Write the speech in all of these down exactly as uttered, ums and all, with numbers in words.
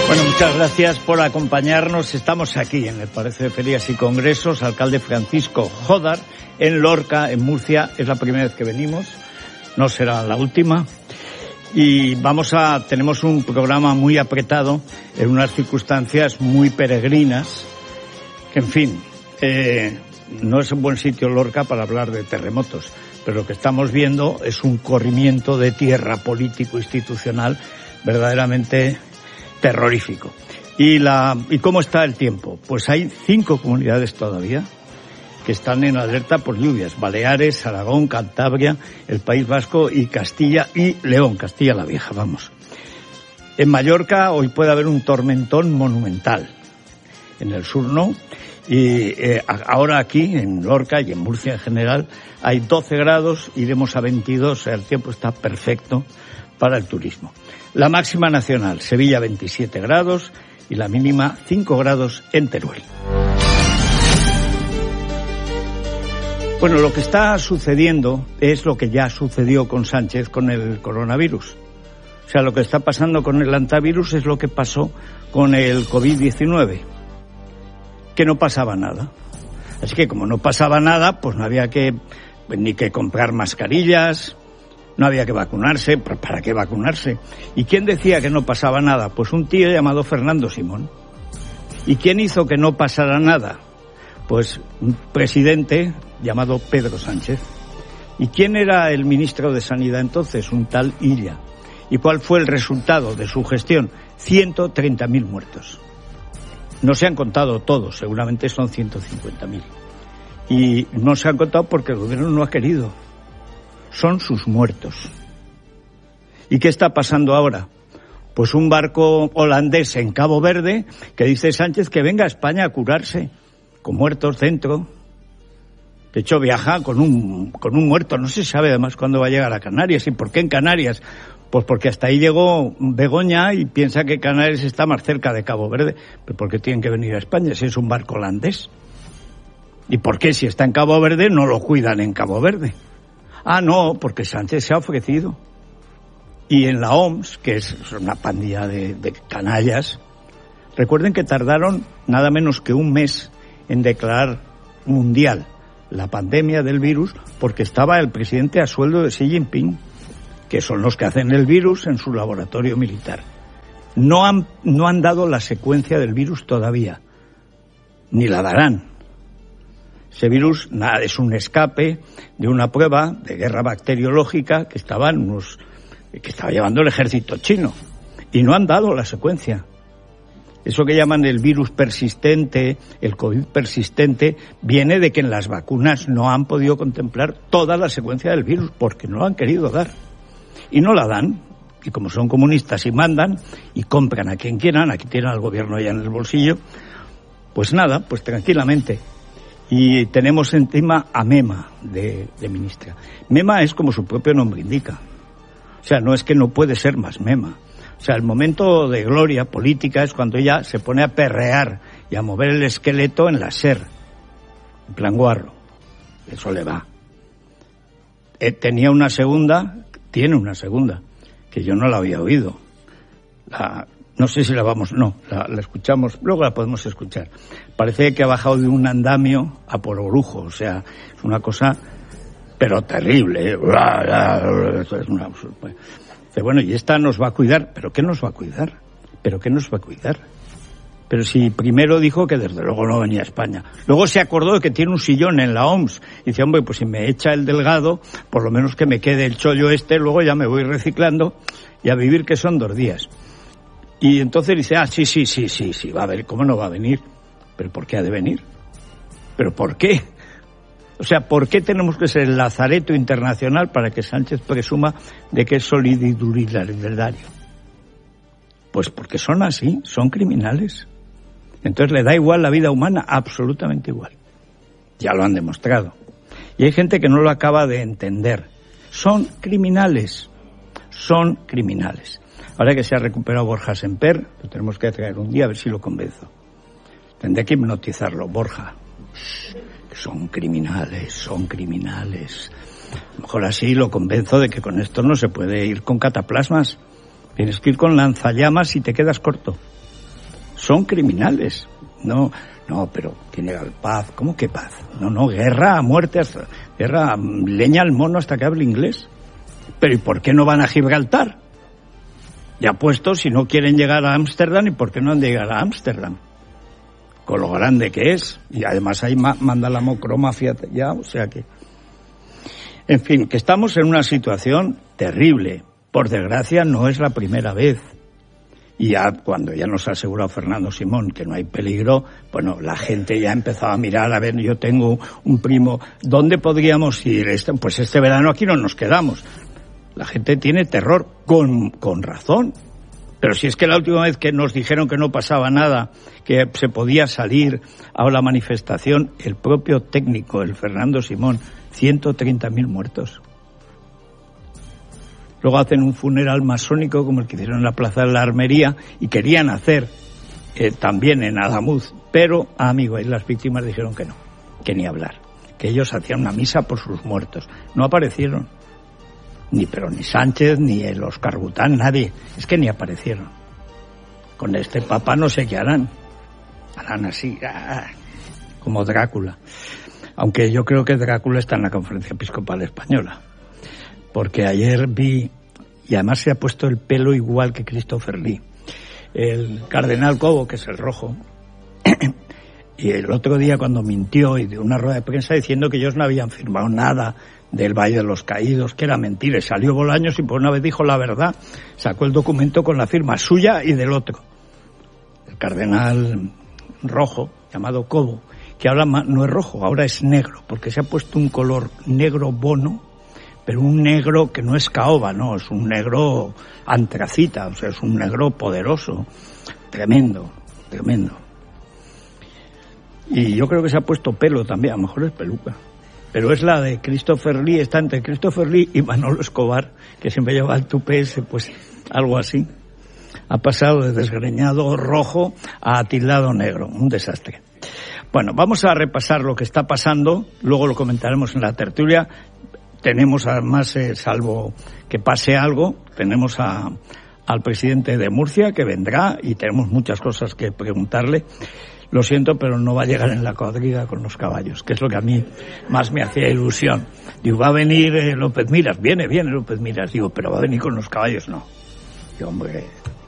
Bueno, muchas gracias por acompañarnos. Estamos aquí en el Palacio de Ferias y Congresos, alcalde Francisco Jódar, en Lorca, en Murcia. Es la primera vez que venimos, no será la última. Y vamos a, tenemos un programa muy apretado, en unas circunstancias muy peregrinas, que en fin, eh, no es un buen sitio Lorca para hablar de terremotos, pero lo que estamos viendo es un corrimiento de tierra político-institucional verdaderamente terrorífico. ¿Y la y cómo está el tiempo? Pues hay cinco comunidades todavía que están en alerta por lluvias: Baleares, Aragón, Cantabria, el País Vasco y Castilla y León, Castilla la Vieja, vamos. En Mallorca hoy puede haber un tormentón monumental, en el sur no, y eh, ahora aquí en Lorca y en Murcia en general hay doce grados, iremos a veintidós, o sea, el tiempo está perfecto para el turismo. La máxima nacional, Sevilla veintisiete grados y la mínima cinco grados en Teruel. Bueno, lo que está sucediendo es lo que ya sucedió con Sánchez con el coronavirus. O sea, lo que está pasando con el antivirus es lo que pasó con el covid diecinueve, que no pasaba nada. Así que como no pasaba nada, pues no había que pues, ni que comprar mascarillas, no había que vacunarse. ¿Para qué vacunarse? ¿Y quién decía que no pasaba nada? Pues un tío llamado Fernando Simón. ¿Y quién hizo que no pasara nada? Pues un presidente llamado Pedro Sánchez. ¿Y quién era el ministro de Sanidad entonces? Un tal Illa. ¿Y cuál fue el resultado de su gestión? ciento treinta mil muertos. No se han contado todos, seguramente son ciento cincuenta mil. Y no se han contado porque el gobierno no ha querido. Son sus muertos. ¿Y qué está pasando ahora? Pues un barco holandés en Cabo Verde que dice Sánchez que venga a España a curarse, con muertos dentro. De hecho, viaja con un, con un muerto. No se sabe además cuándo va a llegar a Canarias. ¿Y por qué en Canarias? Pues porque hasta ahí llegó Begoña y piensa que Canarias está más cerca de Cabo Verde. ¿Pero por qué tienen que venir a España si es un barco holandés? ¿Y por qué si está en Cabo Verde no lo cuidan en Cabo Verde? Ah, no, porque Sánchez se ha ofrecido. Y en la O M S, que es una pandilla de, de canallas, recuerden que tardaron nada menos que un mes en declarar mundial la pandemia del virus porque estaba el presidente a sueldo de Xi Jinping, que son los que hacen el virus en su laboratorio militar. No han, no han dado la secuencia del virus todavía, ni la darán. Ese virus nada, es un escape de una prueba de guerra bacteriológica que estaban unos, que estaba llevando el ejército chino, y no han dado la secuencia. Eso que llaman el virus persistente, el COVID persistente, viene de que en las vacunas no han podido contemplar toda la secuencia del virus porque no lo han querido dar. Y no la dan, y como son comunistas y mandan, y compran a quien quieran, aquí tienen al gobierno ya en el bolsillo, pues nada, pues tranquilamente. Y tenemos encima a Mema de, de ministra. Mema es como su propio nombre indica. O sea, no es que no puede ser más Mema. O sea, el momento de gloria política es cuando ella se pone a perrear y a mover el esqueleto en la SER, en plan guarro. Eso le va. Eh, tenía una segunda, tiene una segunda, que yo no la había oído. La, no sé si la vamos, no, la, la escuchamos, luego la podemos escuchar. Parece que ha bajado de un andamio a por orujo, o sea, es una cosa, pero terrible. ¿eh? Es una, bueno, y esta nos va a cuidar. ¿Pero qué nos va a cuidar? ¿Pero qué nos va a cuidar? Pero si primero dijo que desde luego no venía a España. Luego se acordó de que tiene un sillón en la O M S. Y dice, hombre, pues si me echa el delgado, por lo menos que me quede el chollo este, luego ya me voy reciclando y a vivir, que son dos días. Y entonces dice, ah, sí, sí, sí, sí, sí, va a venir. ¿Cómo no va a venir? ¿Pero por qué ha de venir? ¿Pero por qué? O sea, ¿por qué tenemos que ser el lazareto internacional para que Sánchez presuma de que es solidario? Pues porque son así, son criminales. Entonces le da igual la vida humana, absolutamente igual. Ya lo han demostrado. Y hay gente que no lo acaba de entender. Son criminales, son criminales. Ahora que se ha recuperado Borja Semper, lo tenemos que traer un día a ver si lo convenzo. Tendré que hipnotizarlo, Borja. Son criminales, son criminales. A lo mejor así lo convenzo de que con esto no se puede ir con cataplasmas. Tienes que ir con lanzallamas y te quedas corto. son criminales. No, no, pero tiene paz. ¿Cómo que paz? No, no, guerra a muerte, hasta, guerra, leña al mono hasta que hable inglés. Pero ¿y por qué no van a Gibraltar? Ya puesto, si no quieren llegar a Ámsterdam, ¿y por qué no han de llegar a Ámsterdam? Con lo grande que es. Y además ahí ma- manda la mocromafia ya, o sea que... En fin, que estamos en una situación terrible. Por desgracia, no es la primera vez. Y ya cuando ya nos ha asegurado Fernando Simón que no hay peligro, bueno, la gente ya ha empezado a mirar, a ver, yo tengo un primo, ¿dónde podríamos ir? Este, pues este verano aquí no nos quedamos. La gente tiene terror, con, con razón. Pero si es que la última vez que nos dijeron que no pasaba nada, que se podía salir a la manifestación, el propio técnico, el Fernando Simón, ciento treinta mil muertos. Luego hacen un funeral masónico como el que hicieron en la Plaza de la Armería y querían hacer eh, también en Adamuz, pero, ah, amigo, y las víctimas dijeron que no, que ni hablar, que ellos hacían una misa por sus muertos. No aparecieron. Ni pero ni Sánchez, ni el Óscar Bután, nadie. Es que ni aparecieron. Con este papa no sé qué harán. Harán así, ah, como Drácula. Aunque yo creo que Drácula está en la Conferencia Episcopal Española. Porque ayer vi, y además se ha puesto el pelo igual que Christopher Lee, el cardenal Cobo, que es el rojo, y el otro día cuando mintió y dio una rueda de prensa diciendo que ellos no habían firmado nada del Valle de los Caídos, que era mentira, y salió Bolaños y por una vez dijo la verdad, sacó el documento con la firma suya y del otro. El cardenal rojo, llamado Cobo, que ahora no es rojo, ahora es negro, porque se ha puesto un color negro bono, pero un negro que no es caoba, no, es un negro antracita, o sea, es un negro poderoso, tremendo, tremendo. Y yo creo que se ha puesto pelo también, a lo mejor es peluca. Pero es la de Christopher Lee, está entre Christopher Lee y Manolo Escobar, que siempre lleva el tupé ese, pues algo así. Ha pasado de desgreñado rojo a atildado negro, un desastre. Bueno, vamos a repasar lo que está pasando, luego lo comentaremos en la tertulia. Tenemos además, eh, salvo que pase algo, tenemos a, al presidente de Murcia que vendrá y tenemos muchas cosas que preguntarle. Lo siento, pero no va a llegar en la cuadriga con los caballos, que es lo que a mí más me hacía ilusión. Digo, va a venir eh, López Miras, viene, viene López Miras. Digo, pero va a venir con los caballos, no. Digo, hombre,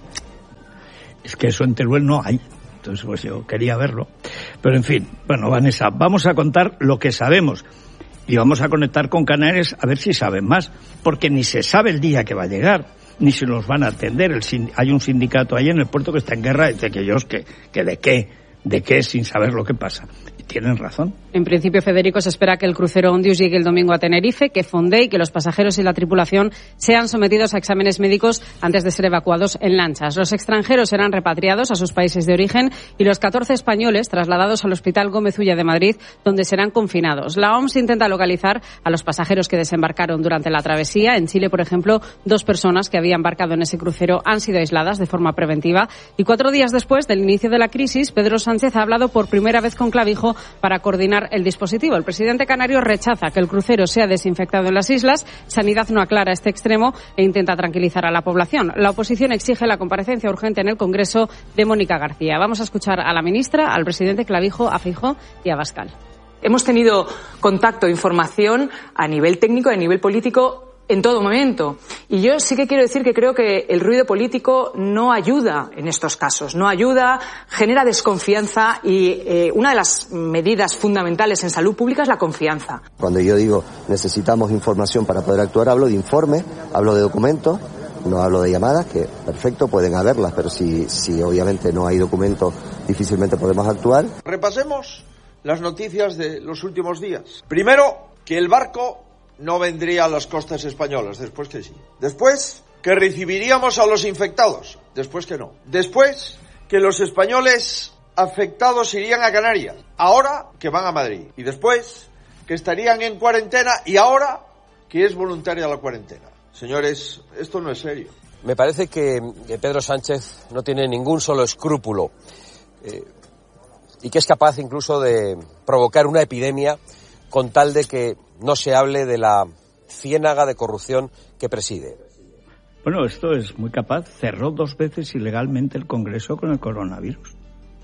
es que eso en Teruel no hay. Entonces, pues yo quería verlo. Pero en fin, bueno, Vanessa, vamos a contar lo que sabemos. Y vamos a conectar con Canarias a ver si saben más, porque ni se sabe el día que va a llegar, ni se nos van a atender. El sind- hay un sindicato ahí en el puerto que está en guerra, dice que ellos, que, que de qué. ¿De qué? Sin saber lo que pasa. Y tienen razón. En principio, Federico, se espera que el crucero Ondius llegue el domingo a Tenerife, que fondee y que los pasajeros y la tripulación sean sometidos a exámenes médicos antes de ser evacuados en lanchas. Los extranjeros serán repatriados a sus países de origen y los catorce españoles trasladados al Hospital Gómez Ulla de Madrid, donde serán confinados. La O M S intenta localizar a los pasajeros que desembarcaron durante la travesía. En Chile, por ejemplo, dos personas que habían embarcado en ese crucero han sido aisladas de forma preventiva. Y cuatro días después del inicio de la crisis, Pedro Sánchez ha hablado por primera vez con Clavijo para coordinar el dispositivo. El presidente canario rechaza que el crucero sea desinfectado en las islas. Sanidad no aclara este extremo e intenta tranquilizar a la población. La oposición exige la comparecencia urgente en el Congreso de Mónica García. Vamos a escuchar a la ministra, al presidente Clavijo, a Feijóo y a Abascal. Hemos tenido contacto, información a nivel técnico y a nivel político en todo momento. Y yo sí que quiero decir que creo que el ruido político no ayuda en estos casos, no ayuda, genera desconfianza y eh, una de las medidas fundamentales en salud pública es la confianza. Cuando yo digo necesitamos información para poder actuar, hablo de informe, hablo de documentos, no hablo de llamadas, que perfecto, pueden haberlas, pero si, si obviamente no hay documentos, difícilmente podemos actuar. Repasemos las noticias de los últimos días. Primero, que el barco no vendría a las costas españolas, después que sí. Después, que recibiríamos a los infectados, después que no. Después, que los españoles afectados irían a Canarias, ahora que van a Madrid. Y después, que estarían en cuarentena y ahora que es voluntaria la cuarentena. Señores, esto no es serio. Me parece que, que Pedro Sánchez no tiene ningún solo escrúpulo eh, y que es capaz incluso de provocar una epidemia con tal de que no se hable de la ciénaga de corrupción que preside. Bueno, esto es muy capaz. Cerró dos veces ilegalmente el Congreso con el coronavirus.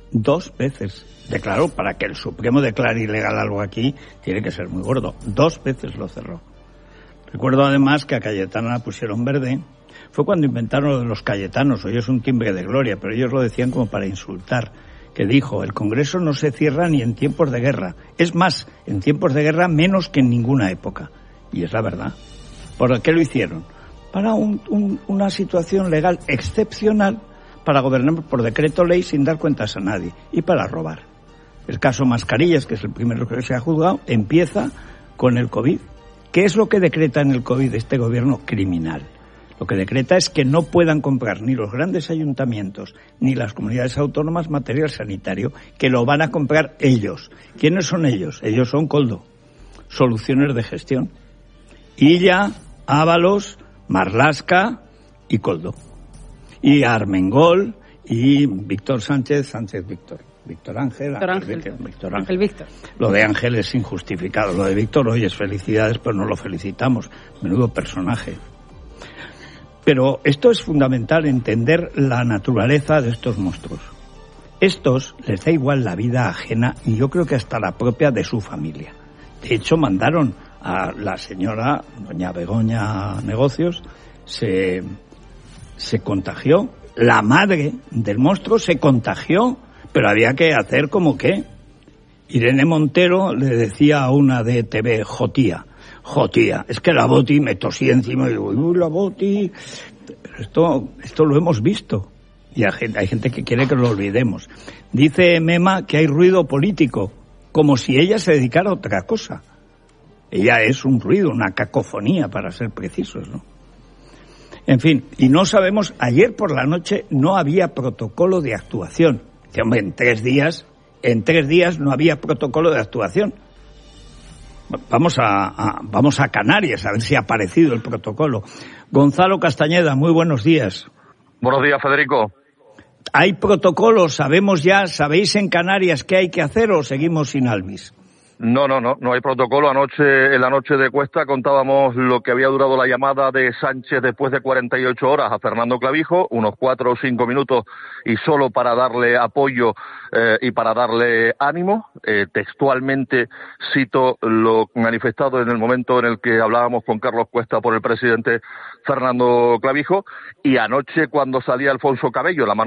Dos veces. Declaró, para que el Supremo declare ilegal algo aquí, tiene que ser muy gordo. Dos veces lo cerró. Recuerdo además que a Cayetana la pusieron verde. Fue cuando inventaron lo de los cayetanos. Hoy es un timbre de gloria, pero ellos lo decían como para insultar. Que dijo, el Congreso no se cierra ni en tiempos de guerra. Es más, en tiempos de guerra menos que en ninguna época. Y es la verdad. ¿Por qué lo hicieron? Para un, un, una situación legal excepcional, para gobernar por decreto ley sin dar cuentas a nadie y para robar. El caso Mascarillas, que es el primero que se ha juzgado, empieza con el COVID. ¿Qué es lo que decreta en el COVID este gobierno criminal? Lo que decreta es que no puedan comprar ni los grandes ayuntamientos ni las comunidades autónomas material sanitario, que lo van a comprar ellos. ¿Quiénes son ellos? Ellos son Koldo, Soluciones de Gestión. Illa, Ábalos, Marlaska y Koldo. Y Armengol y Víctor Sánchez, Sánchez Víctor. Víctor Ángel, Víctor Ángel, Víctor, Víctor Ángel. Ángel Víctor. Lo de Ángel es injustificado. Lo de Víctor, oye, es felicidades, pero no lo felicitamos. Menudo personaje. Pero esto es fundamental, entender la naturaleza de estos monstruos. Estos les da igual la vida ajena y yo creo que hasta la propia de su familia. De hecho, mandaron a la señora, doña Begoña Negocios, se, se contagió. La madre del monstruo se contagió, pero había que hacer como que. Irene Montero le decía a una de T V, Jotía, Jotía, es que la Boti me tosía encima y digo, uy, la Boti. Pero esto, esto lo hemos visto. Y hay gente, hay gente que quiere que lo olvidemos. Dice Mema que hay ruido político, como si ella se dedicara a otra cosa. Ella es un ruido, una cacofonía, para ser precisos, ¿no? En fin, y no sabemos, ayer por la noche no había protocolo de actuación. Dice, hombre, en tres días, en tres días no había protocolo de actuación. Vamos a, a, vamos a Canarias, a ver si ha aparecido el protocolo. Gonzalo Castañeda, muy buenos días. Buenos días, Federico. ¿Hay protocolo? ¿Sabemos ya, sabéis en Canarias qué hay que hacer o seguimos sin Alvis? No, no, no, no hay protocolo. Anoche, en la noche de Cuesta, contábamos lo que había durado la llamada de Sánchez después de cuarenta y ocho horas a Fernando Clavijo, unos cuatro o cinco minutos, y solo para darle apoyo eh, y para darle ánimo. Eh, textualmente cito lo manifestado en el momento en el que hablábamos con Carlos Cuesta por el presidente Fernando Clavijo, y anoche cuando salía Alfonso Cabello, la mano